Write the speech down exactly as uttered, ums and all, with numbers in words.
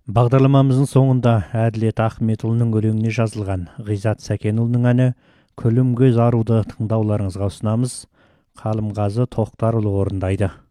Бағдарламамыздың соңында Әділет Ахметұлының өлеңіне жазылған Ғизат Сәкенұлының әні «Күлім көз аруды» тыңдауларыңызға ұсынамыз. Қалымғазы Тоқтарұлы орындайды.